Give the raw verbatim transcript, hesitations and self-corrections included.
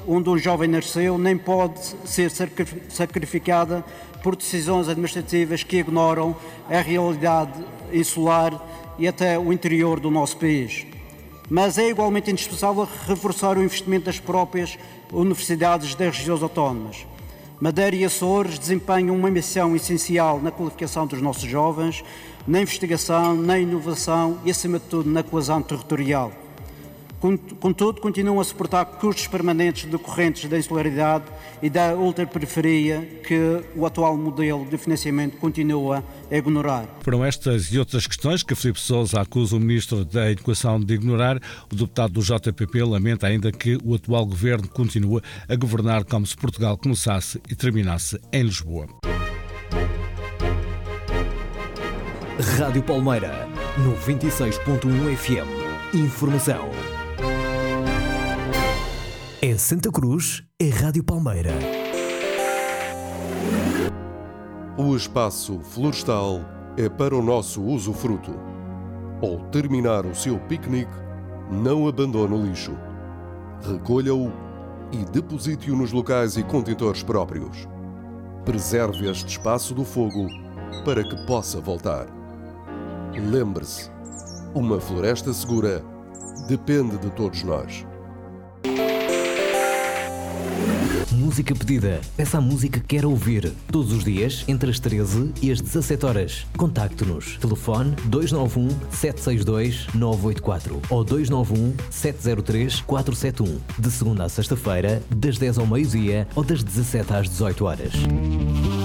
onde um jovem nasceu nem pode ser sacrificada por decisões administrativas que ignoram a realidade insular e até o interior do nosso país. Mas é igualmente indispensável reforçar o investimento das próprias universidades das regiões autónomas. Madeira e Açores desempenham uma missão essencial na qualificação dos nossos jovens, na investigação, na inovação e, acima de tudo, na coesão territorial. Contudo, continuam a suportar custos permanentes decorrentes da insularidade e da ultraperiferia que o atual modelo de financiamento continua a ignorar. Foram estas e outras questões que Filipe Sousa acusa o Ministro da Educação de ignorar. O deputado do J P P lamenta ainda que o atual governo continua a governar como se Portugal começasse e terminasse em Lisboa. Rádio Palmeira, noventa e seis ponto um F M. Informação. Em Santa Cruz, é Rádio Palmeira. O espaço florestal é para o nosso usufruto. Ao terminar o seu piquenique, não abandone o lixo. Recolha-o e deposite-o nos locais e contentores próprios. Preserve este espaço do fogo para que possa voltar. Lembre-se, uma floresta segura depende de todos nós. Música pedida. Peça a música que quer ouvir. Todos os dias, entre as treze e as dezassete horas. Contacte-nos. Telefone dois nove um, sete seis dois, nove oito quatro ou dois nove um, sete zero três, quatro sete um. De segunda a sexta-feira, das dez ao meio-dia ou das dezassete às dezoito horas.